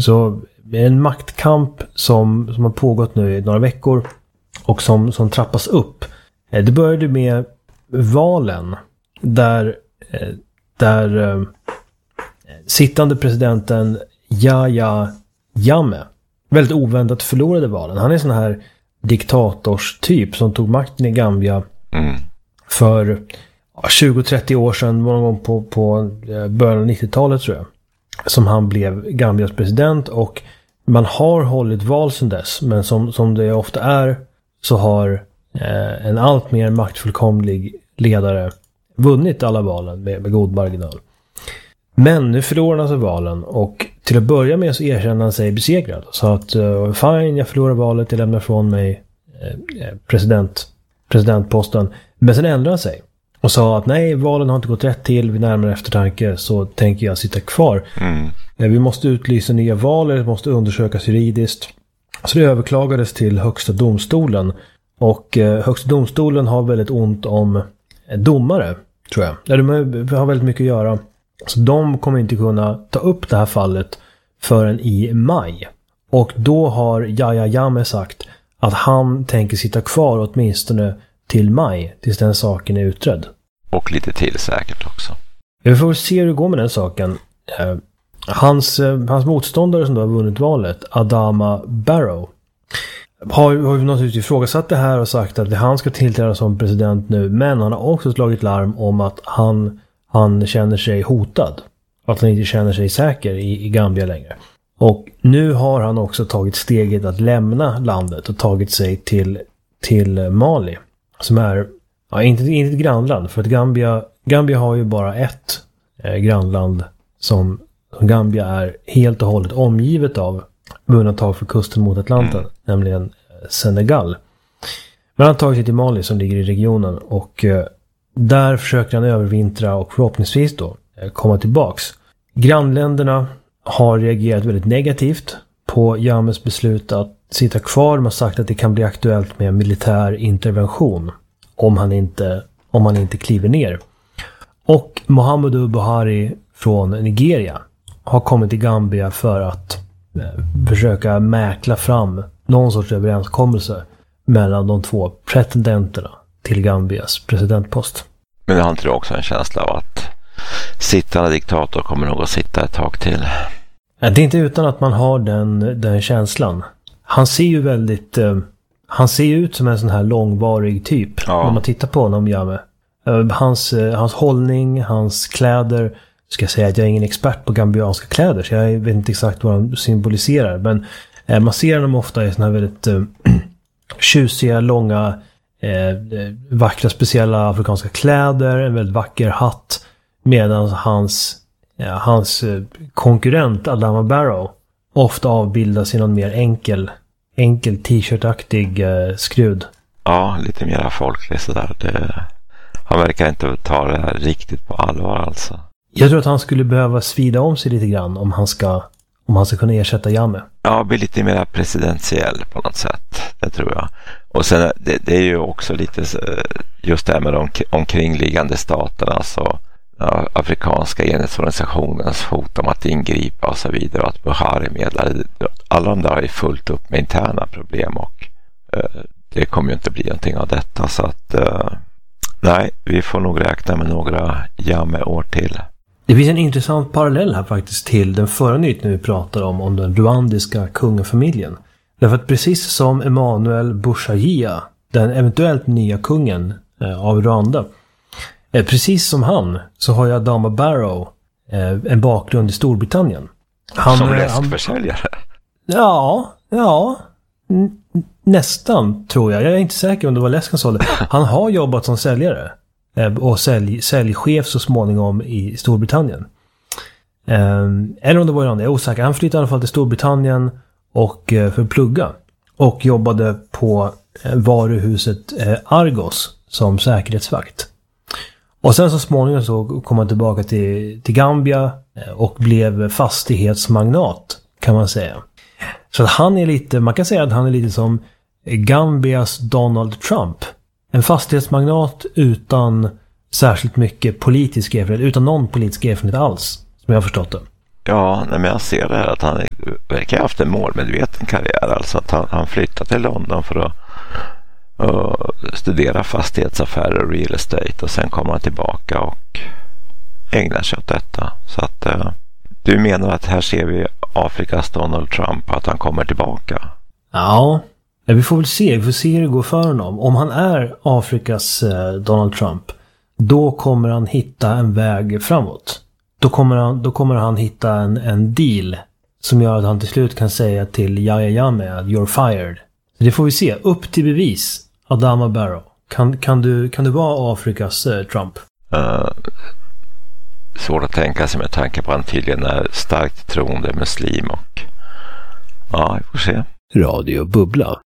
Så det är en maktkamp som har pågått nu i några veckor och som trappas upp. Det började med valen där sittande presidenten Yahya Jammeh väldigt oväntat förlorade valen. Han är sån här diktatorstyp som tog makten i Gambia för 20-30 år sedan, någon gång på början av 90-talet tror jag, som han blev Gambias president, och man har hållit val sedan dess, men som det ofta är så har en allt mer maktfullkomlig ledare vunnit alla valen med god marginal. Men nu förlorar han alltså valen, och till att börja med så erkänner han sig besegrad. Så att fine, jag förlorar valet, jag lämnar från mig presidentposten. Men sen ändrar han sig och sa att nej, valen har inte gått rätt till, vid närmare eftertanke så tänker jag sitta kvar. Vi måste utlysa nya val, det måste undersökas juridiskt. Så det överklagades till högsta domstolen, och högsta domstolen har väldigt ont om domare, tror jag. De har väldigt mycket att göra. Så de kommer inte kunna ta upp det här fallet förrän i maj. Och då har Yahya Jammeh sagt att han tänker sitta kvar åtminstone till maj, tills den saken är utredd. Och lite till säkert också. Vi får se hur det går med den saken. Hans motståndare som då har vunnit valet, Adama Barrow, har ju naturligtvis ifrågasatt det här och sagt att han ska tillträda som president nu, men han har också slagit larm om att han känner sig hotad. Att han inte känner sig säker i Gambia längre. Och nu har han också tagit steget att lämna landet och tagit sig till Mali. Som är inte ett grannland. För att Gambia har ju bara ett grannland som Gambia är helt och hållet omgivet av, med undantag för kusten mot Atlanten. Nämligen Senegal. Men han har tagit sig till Mali som ligger i regionen, och där försöker han övervintra och förhoppningsvis då komma tillbaks. Grannländerna har reagerat väldigt negativt på Jammehs beslut att sitta kvar. De har sagt att det kan bli aktuellt med militär intervention om han inte kliver ner. Och Muhammadu Buhari från Nigeria har kommit till Gambia för att försöka mäkla fram någon sorts överenskommelse mellan de två pretendenterna till Gambias presidentpost. Men jag har inte också en känsla av att sittande diktator kommer nog att sitta ett tag till. Det är inte utan att man har den känslan. Han ser ju väldigt han ser ut som en sån här långvarig typ när man tittar på honom, Jammeh. Hans hållning, hans kläder. Ska jag säga att jag är ingen expert på gambianska kläder, så jag vet inte exakt vad de symboliserar, men man ser dem ofta i såna här väldigt tjusiga, långa, vackra, speciella afrikanska kläder, en väldigt vacker hatt, medan hans konkurrent Adama Barrow ofta avbildas i någon mer enkel t-shirtaktig skrud. Ja, lite mer folklig sådär. Han verkar inte ta det här riktigt på allvar alltså. Jag tror att han skulle behöva svida om sig lite grann om han ska kunna ersätta Jammeh. Ja, bli lite mer presidentiell på något sätt. Det tror jag. Och sen det är ju också lite just det här med de omkringliggande staterna, alltså afrikanska enhetsorganisationens hot om att ingripa och så vidare, och att Buhari medlare. Alla de där har ju fullt upp med interna problem, och det kommer ju inte bli någonting av detta, så att nej, vi får nog räkna med några Jammeh-år till. Det finns en intressant parallell här faktiskt till den förra nyheten vi pratade om den rwandiska kungafamiljen. Därför att precis som Emmanuel Bushagija, den eventuellt nya kungen av Rwanda, precis som han så har ju Adama Barrow en bakgrund i Storbritannien. Som läskförsäljare? Ja, nästan tror jag. Jag är inte säker om det var läsken så. Han har jobbat som säljare och säljchef så småningom i Storbritannien. Eller om det var i Rwanda, jag är osäker. Han flyttade i alla fall till Storbritannien och för att plugga. Och jobbade på varuhuset Argos som säkerhetsvakt. Och sen så småningom så kom han tillbaka till Gambia och blev fastighetsmagnat, kan man säga. Så att han är lite, man kan säga att han är lite som Gambias Donald Trump. En fastighetsmagnat utan särskilt mycket politisk erfarenhet, utan någon politisk erfarenhet alls, som jag har förstått det. Ja, men jag ser det här att han är verkar ha haft en målmedveten karriär. Alltså att han flyttade till London för att studera fastighetsaffärer och real estate, och sen kommer han tillbaka och ägnar sig åt detta. Så att du menar att här ser vi Afrikas Donald Trump, att han kommer tillbaka? Ja, vi får väl se. Vi får se hur det går för honom. Om han är Afrikas Donald Trump, då kommer han hitta en väg framåt. Då kommer han hitta en deal som gör att han till slut kan säga till Yahya Jammeh att you're fired. Så det får vi se. Upp till bevis, Adama Barrow. Kan du vara Afrikas Trump? Svårt att tänka sig med tanke på att han tydligen är starkt troende muslim, och ja, vi får se. Radio Bubbla.